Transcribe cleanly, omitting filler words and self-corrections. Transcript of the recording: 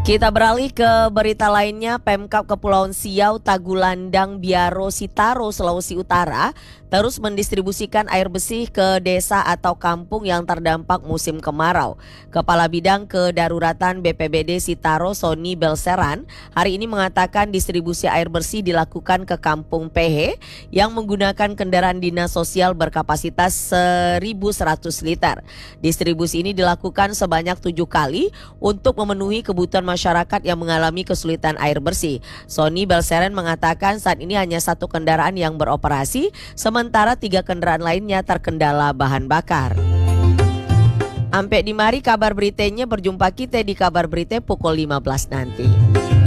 Kita beralih ke berita lainnya. Pemkab Kepulauan Siau, Tagulandang, Biaro, Sitaro, Sulawesi Utara terus mendistribusikan air bersih ke desa atau kampung yang terdampak musim kemarau. Kepala Bidang Kedaruratan BPBD Sitaro, Sony Belseran, hari ini mengatakan distribusi air bersih dilakukan ke Kampung PH yang menggunakan kendaraan dinas sosial berkapasitas 1.100 liter. Distribusi ini dilakukan sebanyak 7 kali untuk memenuhi kebutuhan masyarakat yang mengalami kesulitan air bersih. Sony Belseran mengatakan saat ini hanya 1 kendaraan yang beroperasi, sementara 3 kendaraan lainnya terkendala bahan bakar. Sampai di mari kabar beritanya, berjumpa kita di kabar berita pukul 15 nanti.